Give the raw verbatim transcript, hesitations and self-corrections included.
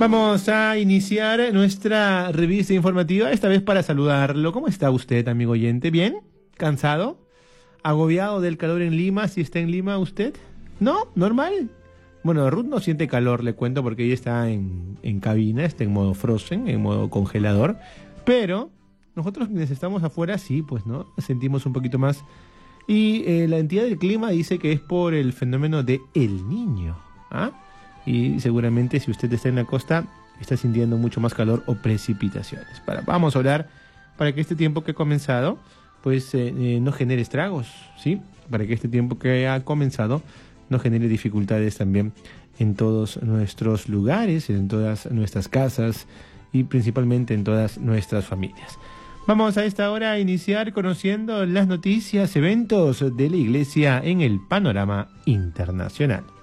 Vamos a iniciar nuestra revista informativa, esta vez para saludarlo. ¿Cómo está usted, amigo oyente? ¿Bien? ¿Cansado? ¿Agobiado del calor en Lima? ¿Si está en Lima usted? ¿No? ¿Normal? Bueno, Ruth no siente calor, le cuento, porque ella está en, en cabina, está en modo frozen, en modo congelador. Pero nosotros quienes estamos afuera, sí, pues, ¿no? Sentimos un poquito más. Y eh, la entidad del clima dice que es por el fenómeno de El Niño, ¿ah? Y seguramente si usted está en la costa está sintiendo mucho más calor o precipitaciones. Para, vamos a orar para que este tiempo que ha comenzado pues eh, eh, no genere estragos, ¿sí? Para que este tiempo que ha comenzado no genere dificultades también en todos nuestros lugares, en todas nuestras casas y principalmente en todas nuestras familias. Vamos a esta hora a iniciar conociendo las noticias, eventos de la Iglesia en el panorama internacional.